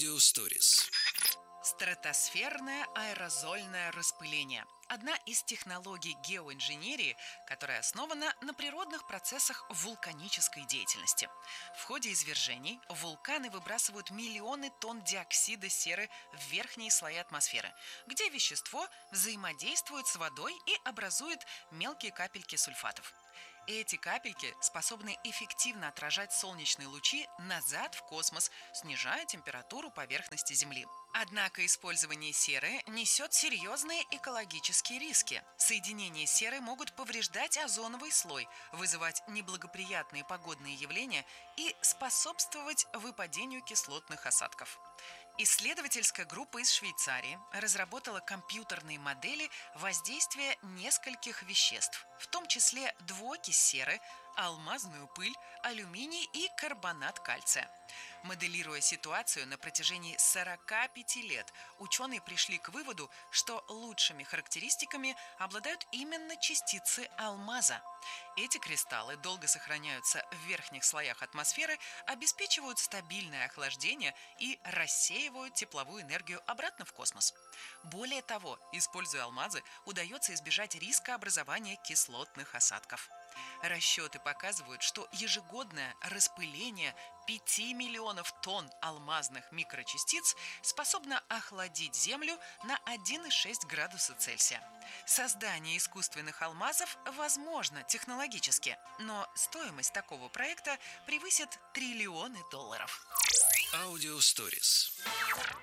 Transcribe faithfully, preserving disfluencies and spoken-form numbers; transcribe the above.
Audio Stories. Стратосферное аэрозольное распыление – одна из технологий геоинженерии, которая основана на природных процессах вулканической деятельности. В ходе извержений вулканы выбрасывают миллионы тонн диоксида серы в верхние слои атмосферы, где вещество взаимодействует с водой и образует мелкие капельки сульфатов. Эти капельки способны эффективно отражать солнечные лучи назад в космос, снижая температуру поверхности Земли. Однако использование серы несет серьезные экологические риски. Соединения серы могут повреждать озоновый слой, вызывать неблагоприятные погодные явления и способствовать выпадению кислотных осадков. Исследовательская группа из Швейцарии разработала компьютерные модели воздействия нескольких веществ, в том числе двуокись серы, алмазную пыль, алюминий и карбонат кальция. Моделируя ситуацию на протяжении сорока пяти лет, ученые пришли к выводу, что лучшими характеристиками обладают именно частицы алмаза. Эти кристаллы долго сохраняются в верхних слоях атмосферы, обеспечивают стабильное охлаждение и рассеивают тепловую энергию обратно в космос. Более того, используя алмазы, удается избежать риска образования кислотных осадков. Расчеты показывают, что ежегодное распыление пяти миллионов тонн алмазных микрочастиц способно охладить Землю на один целых шесть десятых градуса Цельсия. Создание искусственных алмазов возможно технологически, но стоимость такого проекта превысит триллионы долларов. Audio Stories.